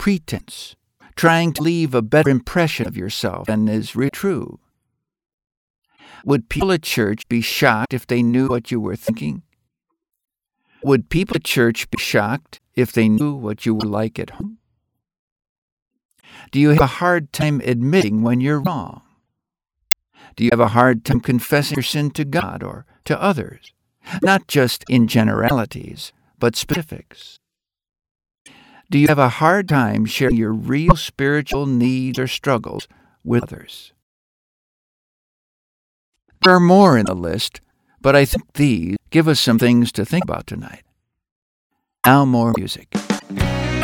pretense, trying to leave a better impression of yourself than is really true? Would people at church be shocked if they knew what you were thinking? Would people at church be shocked if they knew what you were like at home? Do you have a hard time admitting when you're wrong? Do you have a hard time confessing your sin to God or to others? Not just in generalities, but specifics. Do you have a hard time sharing your real spiritual needs or struggles with others? There are more in the list, but I think these give us some things to think about tonight. Now more music.